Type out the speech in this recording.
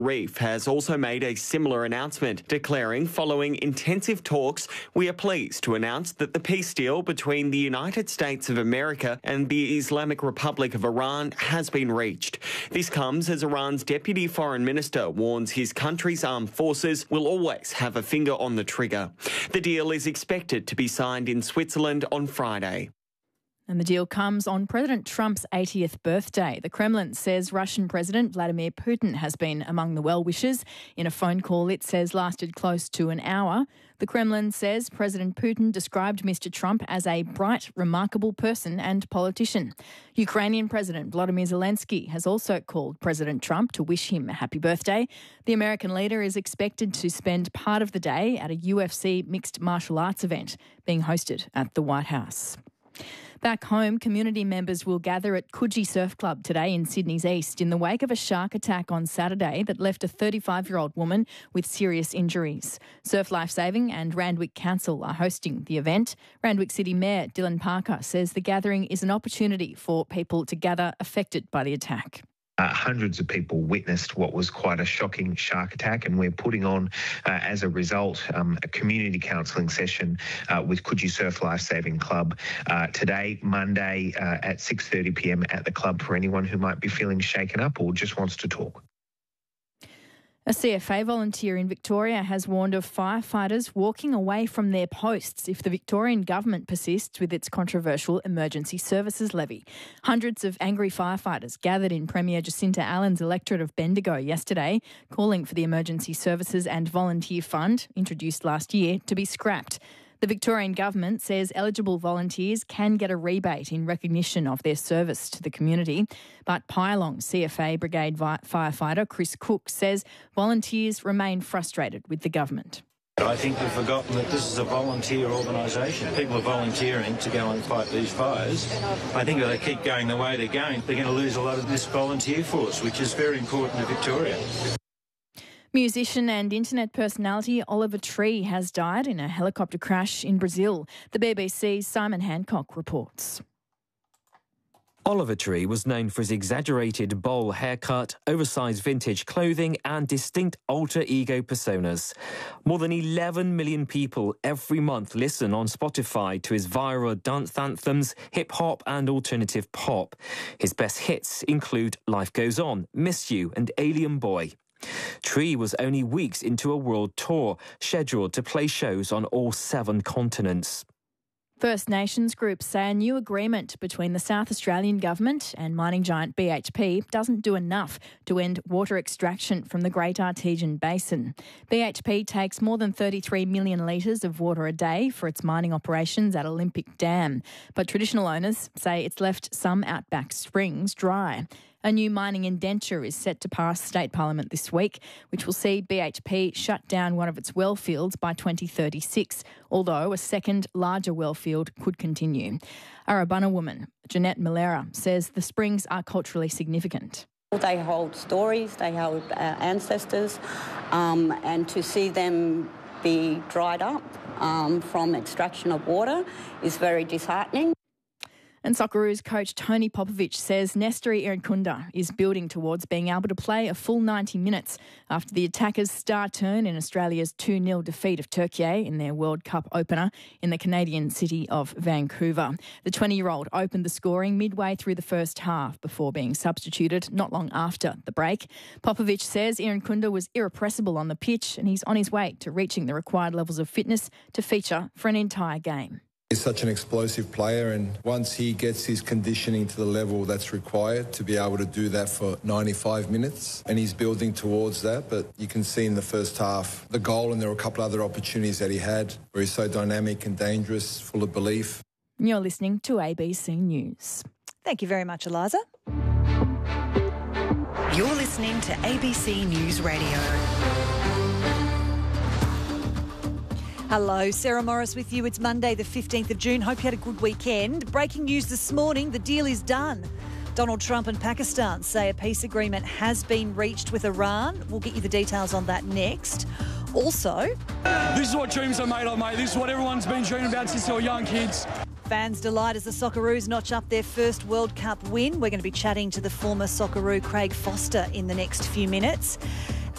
Reef has also made a similar announcement, declaring following intensive talks, we are pleased to announce that the peace deal between the United States of America and the Islamic Republic of Iran has been reached. This comes as Iran's Deputy Foreign Minister warns his country's armed forces will always have a finger on the trigger. The deal is expected to be signed in Switzerland on Friday. And the deal comes on President Trump's 80th birthday. The Kremlin says Russian President Vladimir Putin has been among the well-wishers. In a phone call it says lasted close to an hour. The Kremlin says President Putin described Mr. Trump as a bright, remarkable person and politician. Ukrainian President Volodymyr Zelensky has also called President Trump to wish him a happy birthday. The American leader is expected to spend part of the day at a UFC mixed martial arts event being hosted at the White House. Back home, community members will gather at Coogee Surf Club today in Sydney's east in the wake of a shark attack on Saturday that left a 35-year-old woman with serious injuries. Surf Lifesaving and Randwick Council are hosting the event. Randwick City Mayor Dylan Parker says the gathering is an opportunity for people to gather affected by the attack. Hundreds of people witnessed what was quite a shocking shark attack, and we're putting on, as a result, a community counselling session with Coogee Surf Lifesaving Club today, Monday, at 6:30 p.m. at the club for anyone who might be feeling shaken up or just wants to talk. A CFA volunteer in Victoria has warned of firefighters walking away from their posts if the Victorian government persists with its controversial emergency services levy. Hundreds of angry firefighters gathered in Premier Jacinta Allen's electorate of Bendigo yesterday, calling for the Emergency Services and Volunteer Fund, introduced last year, to be scrapped. The Victorian government says eligible volunteers can get a rebate in recognition of their service to the community. But Pyalong CFA Brigade firefighter Chris Cook says volunteers remain frustrated with the government. I think we've forgotten that this is a volunteer organisation. People are volunteering to go and fight these fires. I think if they keep going the way they're going to lose a lot of this volunteer force, which is very important to Victoria. Musician and internet personality Oliver Tree has died in a helicopter crash in Brazil. The BBC's Simon Hancock reports. Oliver Tree was known for his exaggerated bowl haircut, oversized vintage clothing and distinct alter ego personas. More than 11 million people every month listen on Spotify to his viral dance anthems, hip-hop and alternative pop. His best hits include Life Goes On, Miss You and Alien Boy. Tree was only weeks into a world tour, scheduled to play shows on all 7 continents. First Nations groups say a new agreement between the South Australian government and mining giant BHP doesn't do enough to end water extraction from the Great Artesian Basin. BHP takes more than 33 million litres of water a day for its mining operations at Olympic Dam, but traditional owners say it's left some outback springs dry. A new mining indenture is set to pass State Parliament this week, which will see BHP shut down one of its well fields by 2036, although a second, larger well field could continue. Arabunna woman Jeanette Malera says the springs are culturally significant. They hold stories, they hold ancestors, and to see them be dried up from extraction of water is very disheartening. And Socceroos coach Tony Popovic says Nestori Irankunda is building towards being able to play a full 90 minutes after the attackers' star turn in Australia's 2-0 defeat of Turkey in their World Cup opener in the Canadian city of Vancouver. The 20-year-old opened the scoring midway through the first half before being substituted not long after the break. Popovic says Irankunda was irrepressible on the pitch and he's on his way to reaching the required levels of fitness to feature for an entire game. He's such an explosive player, and once he gets his conditioning to the level that's required to be able to do that for 95 minutes, and he's building towards that. But you can see in the first half the goal, and there were a couple other opportunities that he had where he's so dynamic and dangerous, full of belief. You're listening to ABC News. Thank you very much, Eliza. You're listening to ABC News Radio. Hello, Sarah Morris with you. It's Monday the 15th of June. Hope you had a good weekend. Breaking news this morning, the deal is done. Donald Trump and Pakistan say a peace agreement has been reached with Iran. We'll get you the details on that next. Also, this is what dreams are made of, mate. This is what everyone's been dreaming about since they were young kids. Fans delight as the Socceroos notch up their first World Cup win. We're going to be chatting to the former Socceroo Craig Foster in the next few minutes.